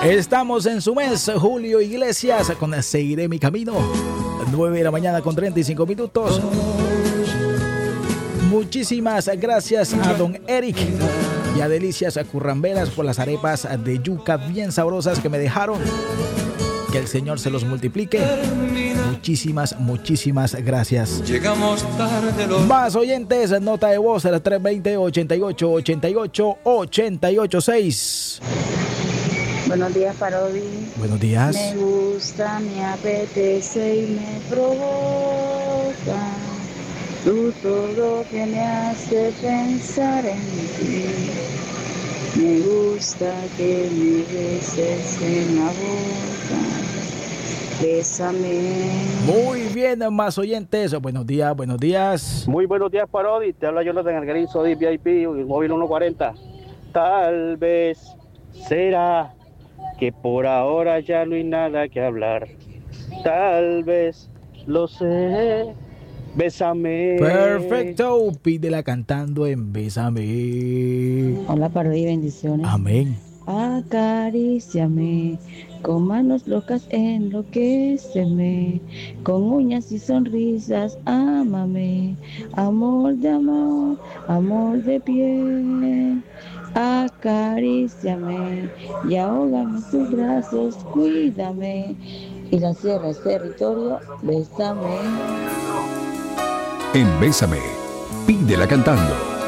Estamos en su mes, Julio Iglesias, con Seguiré mi camino. 9 de la mañana con 35 minutos. Muchísimas gracias a don Eric y a Delicias Curramberas por las arepas de yuca bien sabrosas que me dejaron. Que el Señor se los multiplique. Muchísimas gracias. Llegamos tarde Más oyentes, nota de voz al 320-88-88-886. Buenos días, Parodi. Buenos días. Me gusta, me apetece y me provoca. Tú todo que me hace pensar en ti. Me gusta que me beses en la boca. Bésame. Muy bien, más oyentes. Buenos días, buenos días. Muy buenos días, Parodi. Te habla Jonathan Argarín, soy VIP, móvil 140. Tal vez será que por ahora ya no hay nada que hablar. Tal vez lo sé. Bésame. Perfecto. Pídela cantando en Bésame. Hola, Parodi, bendiciones. Amén. Acaríciame, con manos locas enloquéceme, con uñas y sonrisas ámame, amor de amor, amor de piel. Acaríciame y ahógame en tus brazos, cuídame, y la sierra es territorio, bésame. En Bésame, pídela cantando.